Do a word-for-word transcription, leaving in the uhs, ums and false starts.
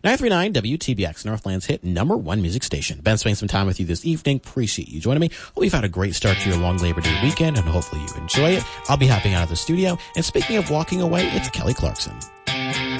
nine three nine W T B X, Northland's hit number one music station. Ben spending some time with you this evening. Appreciate you joining me. Hope you've had a great start to your long Labor Day weekend, and hopefully you enjoy it. I'll be hopping out of the studio. And speaking of walking away, it's Kelly Clarkson.